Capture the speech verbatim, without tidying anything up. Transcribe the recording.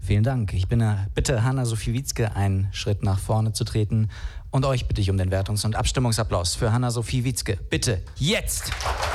Vielen Dank. Ich bin, bitte Hanna-Sophie Wietzke, einen Schritt nach vorne zu treten. Und euch bitte ich um den Wertungs- und Abstimmungsapplaus für Hanna-Sophie Wietzke. Bitte, jetzt!